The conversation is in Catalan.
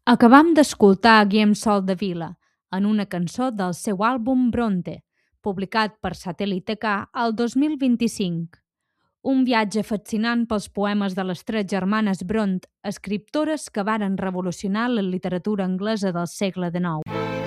Acabam d'escoltar a Guillem Sol de Vila en una cançó del seu àlbum Bronte, publicat per Satèl·lit K el 2025. Un viatge fascinant pels poemes de les tres germanes Bront, escriptores que varen revolucionar la literatura anglesa del segle XIX.